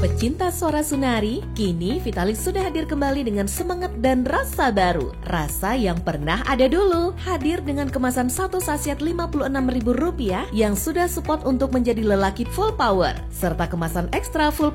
Pecinta suara Sunari, kini Vitalis sudah hadir kembali dengan semangat dan rasa baru. Rasa yang pernah ada dulu, hadir dengan kemasan satu sachet Rp56.000 yang sudah support untuk menjadi lelaki full power, serta kemasan ekstra full